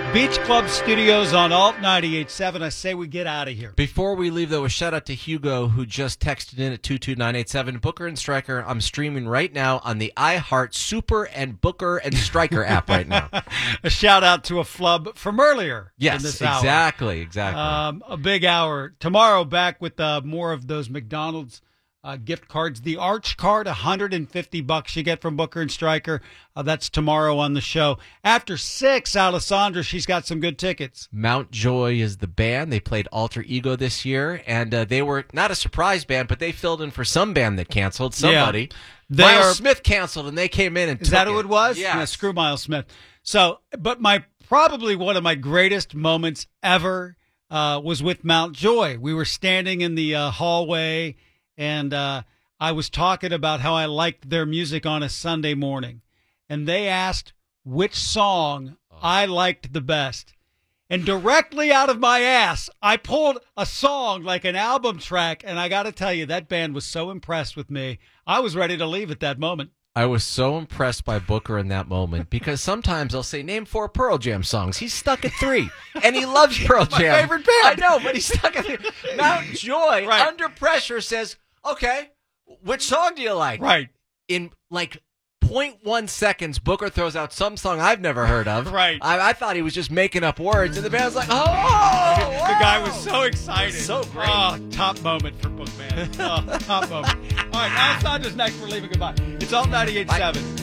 Beach Club Studios on Alt 98.7. I say we get out of here. Before we leave, though, a shout-out to Hugo, who just texted in at 22987. Booker and Stryker, I'm streaming right now on the iHeart Super and Booker and Stryker app right now. A shout-out to a flub from earlier in this hour. Exactly. A big hour. Tomorrow, back with more of those McDonald's gift cards. The Arch card, $150 you get from Booker and Stryker. That's tomorrow on the show. After 6, Alessandra, she's got some good tickets. Mountjoy is the band. They played Alter Ego this year, and they were not a surprise band, but they filled in for some band that canceled. Somebody. Yeah. Miles Smith canceled, and they came in and Is that who it was? Yeah, screw Miles Smith. So, but probably one of my greatest moments ever was with Mountjoy. We were standing in the hallway, and I was talking about how I liked their music on a Sunday morning. And they asked which song I liked the best. And directly out of my ass, I pulled a song like an album track. And I got to tell you, that band was so impressed with me. I was ready to leave at that moment. I was so impressed by Booker in that moment because sometimes I'll say, name 4 Pearl Jam songs. He's stuck at 3, and he loves Pearl Jam. My favorite band. I know, but he's stuck at 3. Mountjoy, under pressure, says, okay, which song do you like? Right. In like 0.1 seconds, Booker throws out some song I've never heard of. Right. I thought he was just making up words, and the band's like, oh! The guy was so excited. So great. Oh, top moment for Bookman. Top moment. All right, Alessandra's next. We're leaving. Goodbye. It's Alt 98.7.